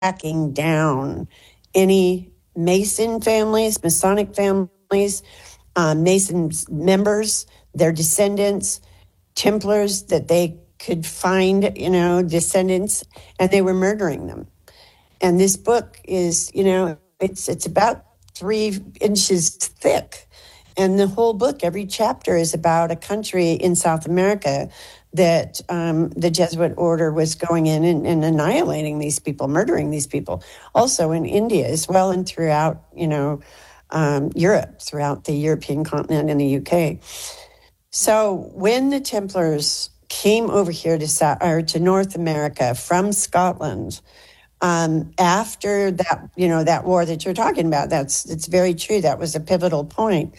tracking down any Mason families, Masonic families, Mason members, their descendants, Templars that they could find, descendants, and they were murdering them. And this book is, it's about 3 inches thick. And the whole book, every chapter is about a country in South America that the Jesuit order was going in and annihilating these people, murdering these people. Also in India as well, and throughout, Europe, throughout the European continent and the UK. So when the Templars came over here to North America from Scotland, after that, that war that you're talking about, it's very true. That was a pivotal point.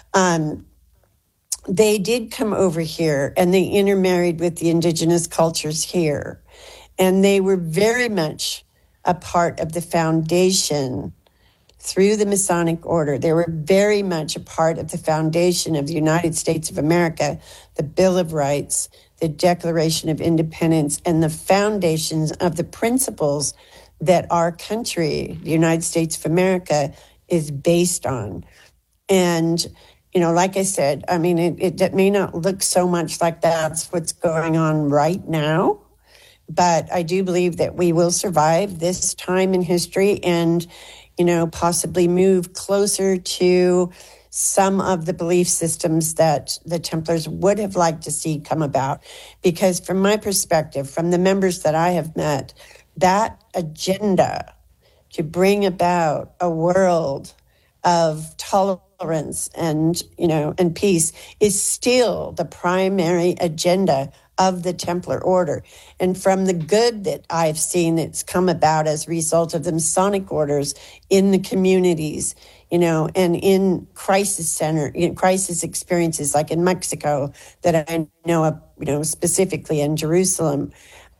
They did come over here and they intermarried with the indigenous cultures here. And they were very much a part of the foundation through the Masonic order. They were very much a part of the foundation of the United States of America, the Bill of Rights, the Declaration of Independence, and the foundations of the principles that our country, the United States of America, is based on. And like I said, I mean, it may not look so much like that's what's going on right now, but I do believe that we will survive this time in history and, possibly move closer to some of the belief systems that the Templars would have liked to see come about. Because from my perspective, from the members that I have met, that agenda to bring about a world of tolerance and peace is still the primary agenda of the Templar order. And from the good that I've seen that's come about as a result of the Masonic orders in the communities, and in crisis crisis experiences like in Mexico that I know of, specifically in Jerusalem,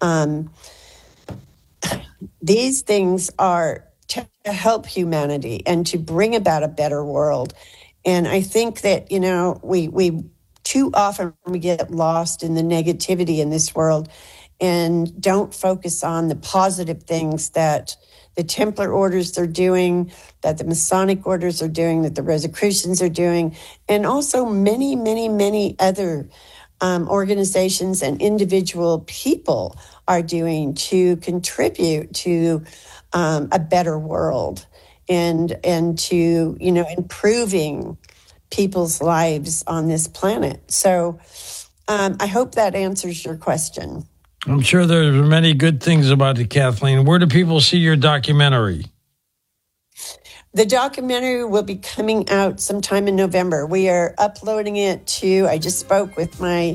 these things are to help humanity and to bring about a better world. And I think that, we too often we get lost in the negativity in this world and don't focus on the positive things that the Templar orders are doing, that the Masonic orders are doing, that the Rosicrucians are doing, and also many, many, many other organizations and individual people are doing to contribute to a better world and to, improving people's lives on this planet. So I hope that answers your question. I'm sure there are many good things about it, Kathleen. Where do people see your documentary? The documentary will be coming out sometime in November. We are uploading it to, I just spoke with my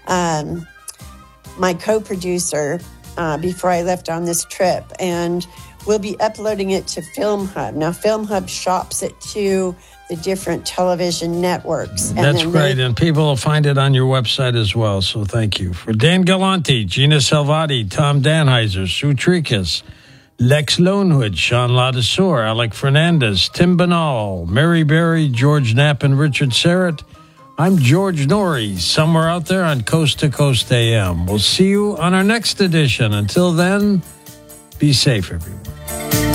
my co-producer before I left on this trip, and we'll be uploading it to Film Hub. Now, Film Hub shops it to the different television networks. That's great, and people will find it on your website as well, so thank you. For Dan Galante, Gina Salvati, Tom Danheiser, Sue Tricas, Lex Lonewood, Sean Ladesseur, Alec Fernandez, Tim Banal, Mary Berry, George Knapp, and Richard Serrett, I'm George Norrie, somewhere out there on Coast to Coast AM. We'll see you on our next edition. Until then, be safe, everyone.